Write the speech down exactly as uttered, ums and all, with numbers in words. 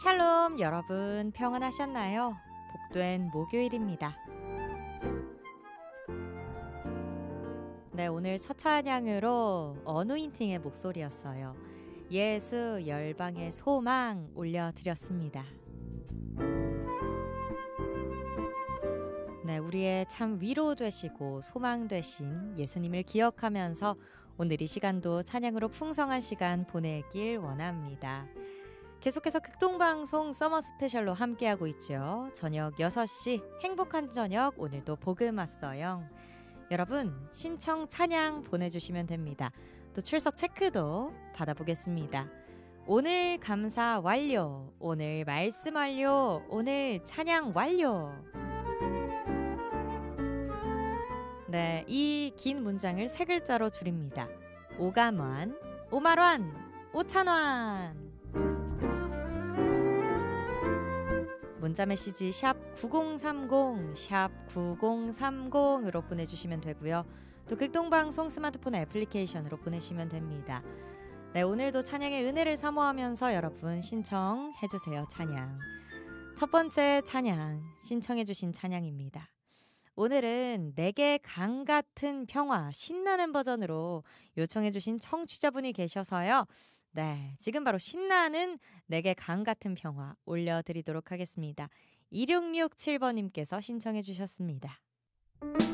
샬롬 여러분 평안하셨나요? 복된 목요일입니다. 네, 오늘 첫 찬양으로 어노인팅의 목소리였어요. 예수 열방의 소망 올려드렸습니다. 네, 우리의 참 위로 되시고 소망 되신 예수님을 기억하면서 오늘 이 시간도 찬양으로 풍성한 시간 보내길 원합니다. 계속해서 극동방송 서머 스페셜로 함께하고 있죠. 저녁 여섯 시 행복한 저녁, 오늘도 복음 왔어요. 여러분 신청 찬양 보내주시면 됩니다. 또 출석 체크도 받아보겠습니다. 오늘 감사 완료, 오늘 말씀 완료, 오늘 찬양 완료. 네, 이 긴 문장을 세 글자로 줄입니다. 오감원, 오만원, 오천원. 문자 메시지 샵 구공삼공, 샵 구공삼공으로 보내주시면 되고요. 또 극동방송 스마트폰 애플리케이션으로 보내시면 됩니다. 네, 오늘도 찬양의 은혜를 사모하면서 여러분 신청해주세요. 찬양. 첫 번째 찬양, 신청해주신 찬양입니다. 오늘은 내게 강 같은 평화, 신나는 버전으로 요청해주신 청취자분이 계셔서요. 네, 지금 바로 신나는 내게 강 같은 평화 올려드리도록 하겠습니다. 이육육칠 번님께서 신청해 주셨습니다.